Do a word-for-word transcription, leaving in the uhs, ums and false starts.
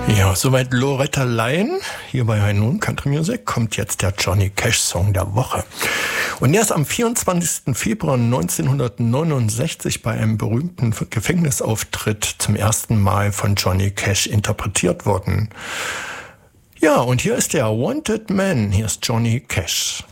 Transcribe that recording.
Ja, soweit Loretta Lynn. Hier bei High Noon Country Music kommt jetzt der Johnny Cash Song der Woche. Und er ist am vierundzwanzigsten Februar neunzehnhundertneunundsechzig bei einem berühmten Gefängnisauftritt zum ersten Mal von Johnny Cash interpretiert worden. Ja, und hier ist der Wanted Man. Hier ist Johnny Cash.